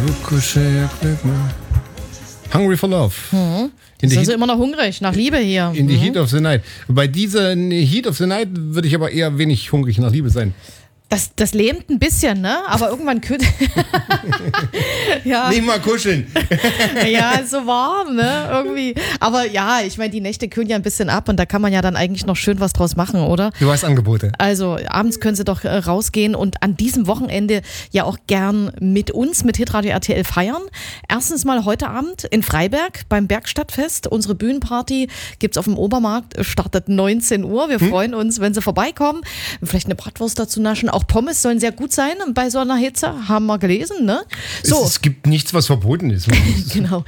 Hungry for Love. Ist also immer noch hungrig, nach Liebe hier. In the Heat of the Night. Bei dieser Heat of the Night würde ich aber eher wenig hungrig nach Liebe sein. Das lähmt ein bisschen, ne? Aber irgendwann ja. Nicht mal kuscheln. Ja, ist so warm, ne? Irgendwie. Aber ja, ich meine, die Nächte kühlen ja ein bisschen ab und da kann man ja dann eigentlich noch schön was draus machen, oder? Du hast Angebote. Also abends können Sie doch rausgehen und an diesem Wochenende ja auch gern mit uns, mit Hitradio RTL feiern. Erstens mal heute Abend in Freiberg beim Bergstadtfest. Unsere Bühnenparty gibt's auf dem Obermarkt, startet 19 Uhr. Wir freuen uns, wenn Sie vorbeikommen. Vielleicht eine Bratwurst dazu naschen. Auch Pommes sollen sehr gut sein bei so einer Hitze, haben wir gelesen, ne? So. Es gibt nichts, was verboten ist. Genau.